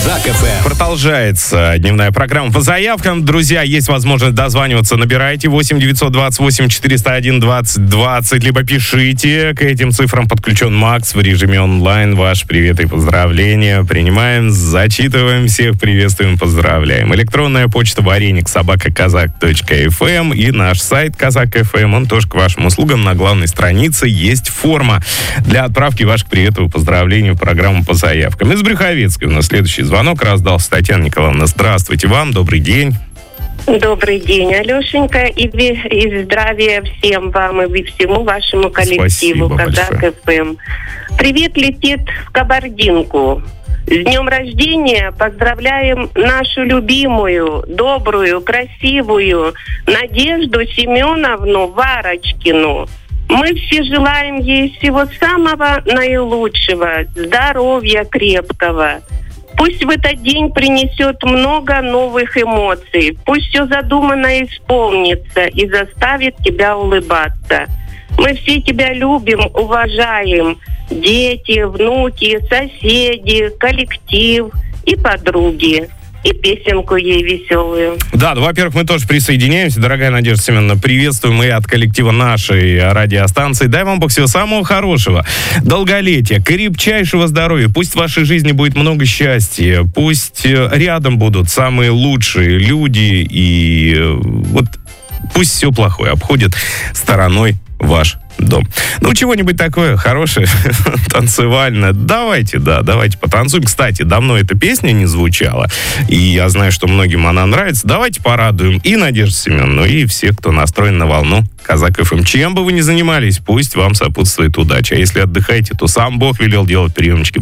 Казак ФМ. Продолжается дневная программа по заявкам. Друзья, есть возможность дозваниваться. Набирайте 8-928-401-2020, либо пишите. К этим цифрам подключен Макс в режиме онлайн. Ваш привет и поздравления. Принимаем, зачитываем всех, приветствуем, поздравляем. Электронная почта вареник@казак.фм и наш сайт Казак.фм. Он тоже к вашим услугам. На главной странице есть форма для отправки ваших приветов и поздравлений в программу по заявкам. Из Брюховецкой у нас следующий звонок раздался. Татьяна Николаевна, здравствуйте вам, добрый день. Добрый день, Алешенька, и здравия всем вам и всему вашему коллективу Казак ФМ. Привет летит в Кабардинку. С днем рождения поздравляем нашу любимую, добрую, красивую Надежду Семеновну Варочкину. Мы все желаем ей всего самого наилучшего, здоровья крепкого. Пусть в этот день принесет много новых эмоций. Пусть все задуманное исполнится и заставит тебя улыбаться. Мы все тебя любим, уважаем. Дети, внуки, соседи, коллектив и подруги. И песенку ей веселую. Да, во-первых, мы тоже присоединяемся. Дорогая Надежда Семеновна, приветствуем и от коллектива нашей радиостанции. Дай вам Бог всего самого хорошего. Долголетия, крепчайшего здоровья. Пусть в вашей жизни будет много счастья. Пусть рядом будут самые лучшие люди. И вот пусть все плохое обходит стороной ваш дом. Ну, чего-нибудь такое хорошее, танцевальное. Давайте потанцуем. Кстати, давно эта песня не звучала, и я знаю, что многим она нравится. Давайте порадуем и Надежду Семеновну, и всех, кто настроен на волну Казак ФМ. Чем бы вы ни занимались, пусть вам сопутствует удача. А если отдыхаете, то сам Бог велел делать приемчики.